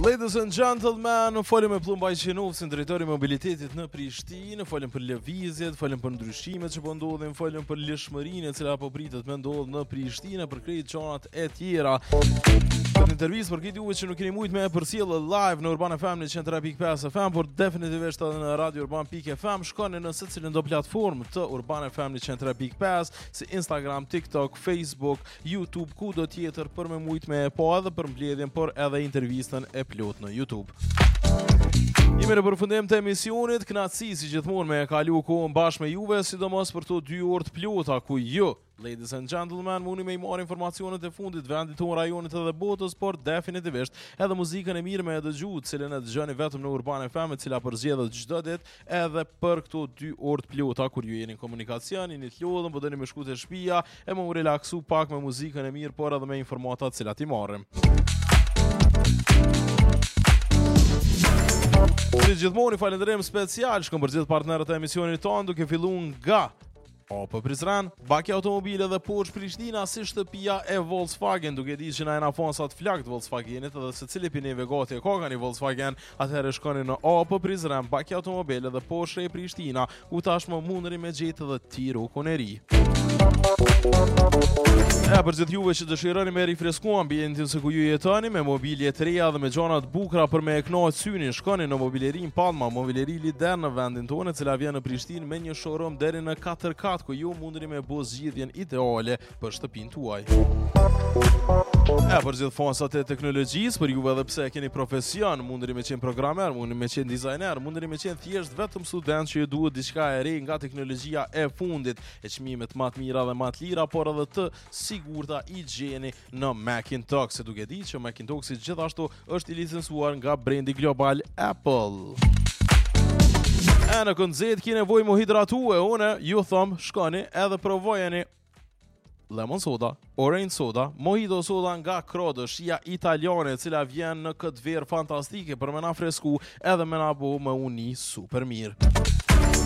Ladies and gentlemen, folëm me Plumbaj Qenovsin, drejtori i mobilitetit në Prishtinë, folëm për lëvizjet, folëm për ndryshimet që po ndodhin, folëm për lëshmërinë e cila po pritet me ndodh në Prishtinë për krejt çonat e tjera. Në intervistë për këtë juve që nuk keni mujt me përcjellë live në Urban FM në 103.5 FM, por definitivisht edhe në Radio Urban.fm, shkoni në secilën do platformë të Urban FM në 103.5, si Instagram, TikTok, Facebook, YouTube, kudo tjetër për me mujt me po edhe për mbledhjen, por edhe intervistën e plot në YouTube. Jemi në përfundim të emisionit, kënaqësi si gjithmonë me kalu kohën bashkë me juve, sidomos për to 2 orë të plota ku ju, ladies and gentlemen, mundi me i marrë informacionet e fundit, vendit tonë, rajonit edhe botës, por definitivisht edhe muzikën e mirë me e dëgju, cilën e dëgjoni vetëm në Urban FM, cila përzgjedhet çdo ditë, edhe për këto 2 orë të plota kur ju jeni në komunikacion, jeni të lodhëm, po doni me shku te shtëpia, e më relaksu pak me muzikën e mirë, por edhe me informatat cilat i marrim. Si gjithmonë falënderim special shkon për gjithë partnerët e emisionit tonë, duke filluar nga Opel Prizren, Baki Automobile dhe Porsche Prishtina, si shtëpia e Volkswagen, duke ditë që na jena fonsat flakt Volkswagenit edhe se cili për neve gati e ka një Volkswagen, atëherë shkoni në Opel Prizren, Baki Automobile dhe Porsche Prishtina, ku tashmë mundëri me gjetë dhe tiro koneri. Për gjithë juve që dëshironi me rifresku ambientin se ku ju jetoni, me mobilje të reja dhe me gjana të bukura për me e knohet synin, shkoni në Mobilerin Palma, mobileri lider në vendin tonë, cila vjen në Prishtinë me një showroom deri në 4 kat, ku ju mundeni me bo zgjidhjen ideale për shtëpinë tuaj. Për gjithë fonsat e teknologjisë, për juve edhe pse keni profesion, mundeni me qenë programer, mundeni me qenë dizajner, mundeni me qenë thjesht vetëm student që ju duhet diçka e re nga teknologjia e fundit, e çmimet më të mira dhe më të lira, por edhe të sigurta i gjeni në Macintosh, se duke ditë që Macintoshi gjithashtu është i licencuar nga brendi global Apple. Në këndzet ki nevoj mu hidratue, une ju thëm shkoni edhe provojeni lemon soda, orange soda, mojito soda nga Crodo, shia italiane, cila vjen në këtë verë fantastike për me na fresku edhe me na bo me uni super mirë.